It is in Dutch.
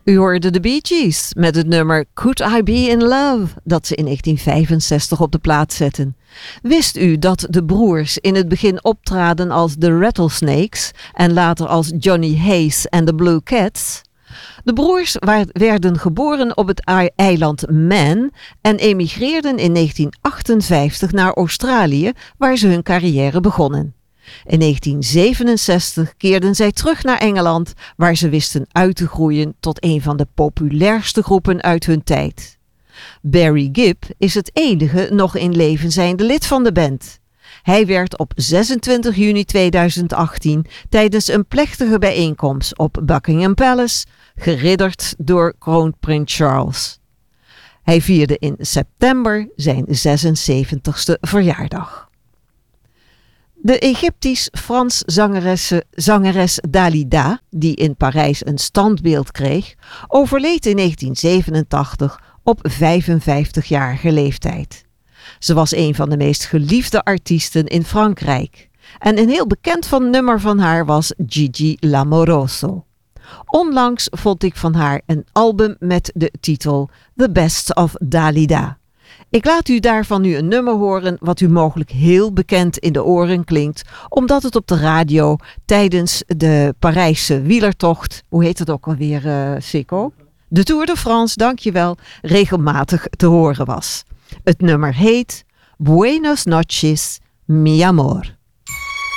U hoorde de Bee Gees met het nummer Could I Be in Love, dat ze in 1965 op de plaat zetten. Wist u dat de broers in het begin optraden als The Rattlesnakes en later als Johnny Hayes en the Blue Cats? De broers werden geboren op het eiland Man en emigreerden in 1958 naar Australië, waar ze hun carrière begonnen. In 1967 keerden zij terug naar Engeland, waar ze wisten uit te groeien tot een van de populairste groepen uit hun tijd. Barry Gibb is het enige nog in leven zijnde lid van de band. Hij werd op 26 juni 2018 tijdens een plechtige bijeenkomst op Buckingham Palace geridderd door kroonprins Charles. Hij vierde in september zijn 76ste verjaardag. De Egyptisch-Frans zangeres Dalida, die in Parijs een standbeeld kreeg, overleed in 1987 op 55-jarige leeftijd. Ze was een van de meest geliefde artiesten in Frankrijk. En een heel bekend nummer van haar was Gigi L'Amoroso. Onlangs vond ik van haar een album met de titel The Best of Dalida. Ik laat u daarvan nu een nummer horen wat u mogelijk heel bekend in de oren klinkt, omdat het op de radio tijdens de Parijse wielertocht, hoe heet het ook alweer, Sikko? De Tour de France, dankjewel, regelmatig te horen was. Het nummer heet Buenos noches, mi amor.